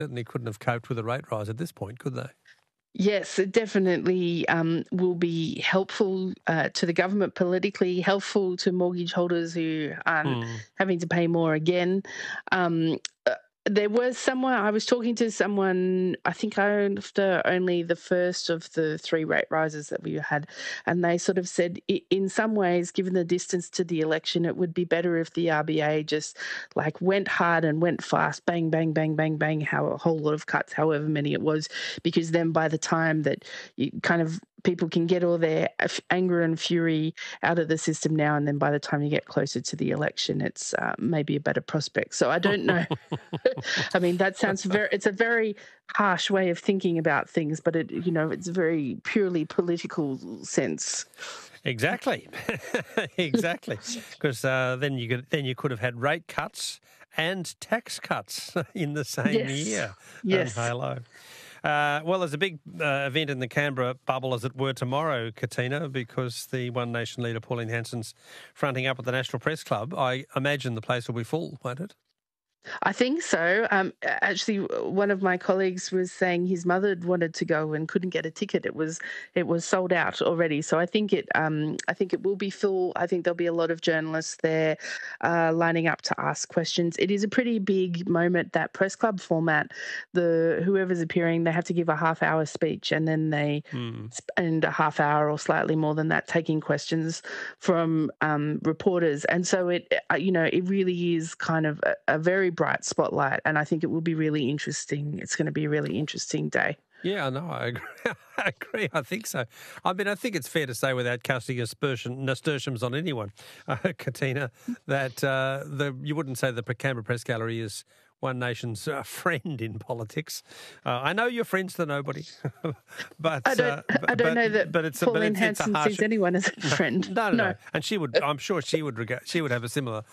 certainly couldn't have coped with a rate rise at this point, could they? Yes, it definitely will be helpful to the government politically, helpful to mortgage holders who aren't having to pay more again. There was someone, I was talking to someone, I think after only the first of the 3 rate rises that we had, and they sort of said, in some ways, given the distance to the election, it would be better if the RBA just like went hard and went fast, bang, bang, bang, bang, bang, a whole lot of cuts, however many it was, because then by the time that you kind of people can get all their anger and fury out of the system now, and then by the time you get closer to the election, it's maybe a better prospect. So I don't know. I mean, that sounds it's a very harsh way of thinking about things, but it's a very purely political sense. Exactly. Exactly. Because then you could have had rate cuts and tax cuts in the same year. Yes. Halo. Well, there's a big event in the Canberra bubble, as it were, tomorrow, Katina, because the One Nation leader, Pauline Hanson's fronting up at the National Press Club. I imagine the place will be full, won't it? I think so. Actually, one of my colleagues was saying his mother wanted to go and couldn't get a ticket. It was sold out already. So I think it will be full. I think there'll be a lot of journalists there lining up to ask questions. It is a pretty big moment, that press club format. Whoever's appearing, they have to give a half-hour speech, and then they spend a half hour or slightly more than that taking questions from reporters. And so it really is kind of a very bright spotlight, and I think it will be really interesting. It's going to be a really interesting day. Yeah, no, I agree. I agree. I think so. I mean, I think it's fair to say, without casting nasturtiums on anyone, Katina, that you wouldn't say the Canberra Press Gallery is One Nation's friend in politics. I know you're friends to nobody, but I don't know that Pauline Hanson sees anyone as a friend. No. And she would. I'm sure she would have a similar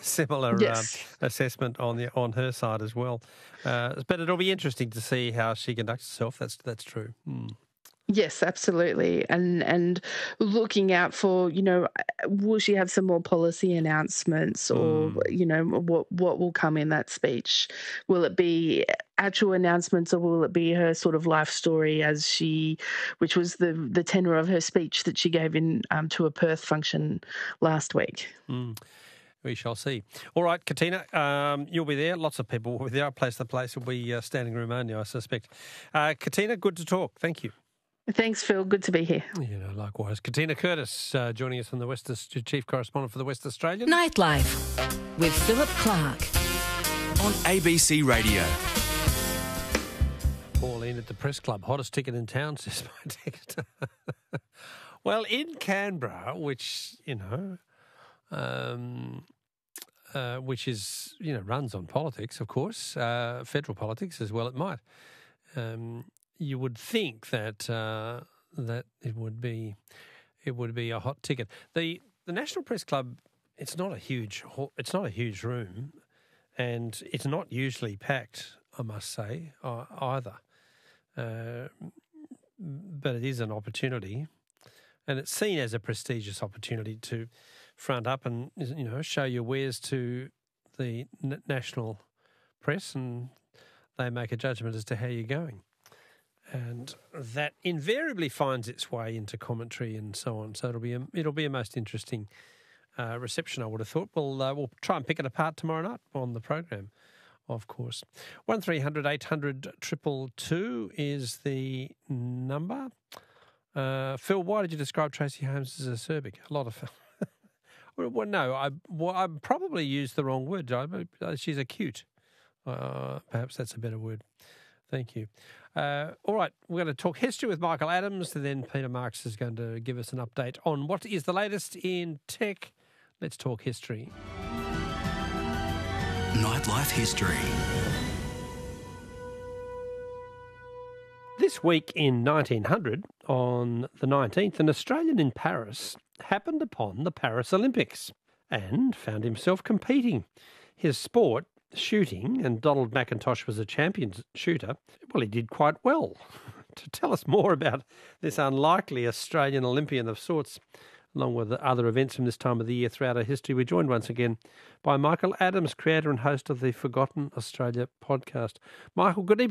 assessment on her side as well. But it'll be interesting to see how she conducts herself. That's true. Yes, absolutely. And looking out for, will she have some more policy announcements, or, what will come in that speech? Will it be actual announcements, or will it be her sort of life story which was the tenor of her speech that she gave in to a Perth function last week? We shall see. All right, Katina, you'll be there. Lots of people will be there. The place will be standing room only, I suspect. Katina, good to talk. Thank you. Thanks, Phil. Good to be here. Likewise. Katina Curtis joining us from the Chief Correspondent for the West Australian. Nightlife with Philip Clark on ABC Radio. Pauline at the Press Club. Hottest ticket in town, says my ticket. Well, in Canberra, which is, runs on politics, of course, federal politics as well, it might. You would think that it would be a hot ticket. The National Press Club, it's not a huge room, and it's not usually packed, I must say, either. But it is an opportunity, and it's seen as a prestigious opportunity to front up and show your wares to the national press, and they make a judgment as to how you're going. And that invariably finds its way into commentary and so on. So it'll be a most interesting reception, I would have thought. We'll try and pick it apart tomorrow night on the program, of course. 1300 800 222 is the number. Phil, why did you describe Tracy Holmes as acerbic? A lot of. Well, no, I probably used the wrong word. She's acute. Perhaps that's a better word. Thank you. All right, we're going to talk history with Michael Adams, and then Peter Marks is going to give us an update on what is the latest in tech. Let's talk history. Nightlife history. This week in 1900, on the 19th, an Australian in Paris happened upon the Paris Olympics and found himself competing. His sport, shooting, and Donald McIntosh was a champion shooter, well, he did quite well. To tell us more about this unlikely Australian Olympian of sorts, along with the other events from this time of the year throughout our history. We're joined once again by Michael Adams, creator and host of the Forgotten Australia podcast. Michael, good evening.